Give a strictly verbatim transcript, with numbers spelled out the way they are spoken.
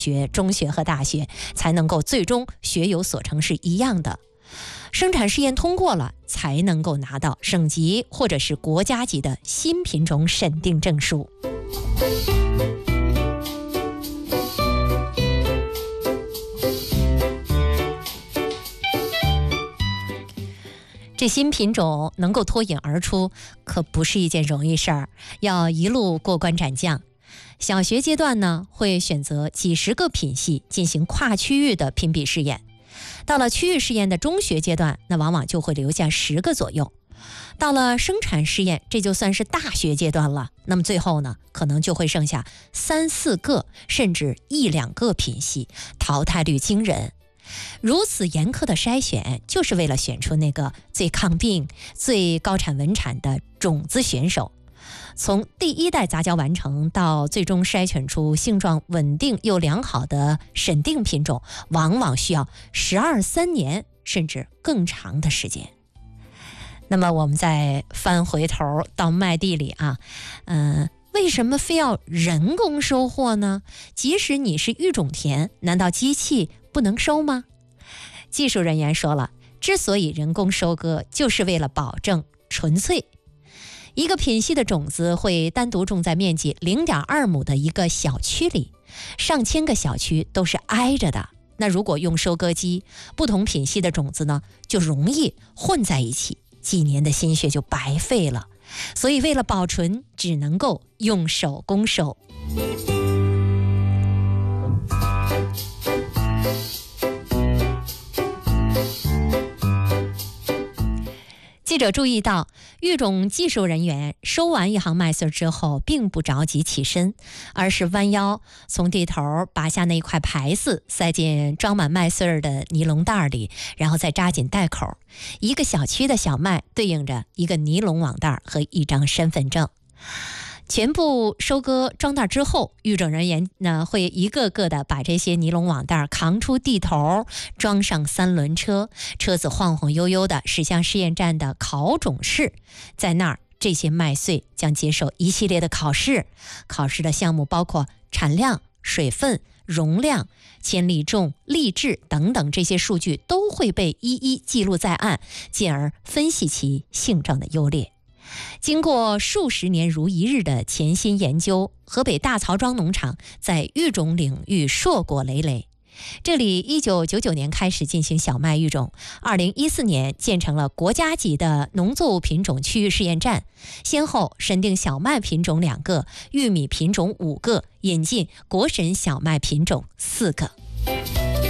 学、中学和大学，才能够最终学有所成是一样的。生产试验通过了，才能够拿到省级或者是国家级的新品种审定证书。这新品种能够脱颖而出，可不是一件容易事儿，要一路过关斩将。小学阶段呢，会选择几十个品系进行跨区域的评比试验。到了区域试验的中学阶段，那往往就会留下十个左右。到了生产试验，这就算是大学阶段了。那么最后呢，可能就会剩下三四个，甚至一两个品系，淘汰率惊人。如此严苛的筛选，就是为了选出那个最抗病、最高产稳产的种子选手。从第一代杂交完成到最终筛选出性状稳定又良好的审定品种，往往需要十二三年甚至更长的时间。那么我们再翻回头到麦地里啊，嗯、呃，为什么非要人工收获呢？即使你是育种田，难道机器不能收吗？技术人员说了，之所以人工收割，就是为了保证纯粹。一个品系的种子会单独种在面积 零点二亩的一个小区里，上千个小区都是挨着的。那如果用收割机，不同品系的种子呢，就容易混在一起，几年的心血就白费了。所以为了保纯，只能够用手工收。记者注意到，育种技术人员收完一行麦穗之后，并不着急起身，而是弯腰从地头拔下那一块牌子，塞进装满麦穗的尼龙袋里，然后再扎紧袋口。一个小区的小麦对应着一个尼龙网袋和一张身份证。全部收割装袋之后，育种人员呢会一个个的把这些尼龙网袋扛出地头，装上三轮车，车子晃晃悠悠的驶向试验站的考种室。在那儿，这些麦穗将接受一系列的考试，考试的项目包括产量、水分、容量、千粒重、粒质等等，这些数据都会被一一记录在案，进而分析其性状的优劣。经过数十年如一日的潜心研究，河北大曹庄农场在育种领域硕果累累。这里一九九九年开始进行小麦育种，二零一四年建成了国家级的农作物品种区域试验站，先后审定小麦品种两个，玉米品种五个，引进国审小麦品种四个。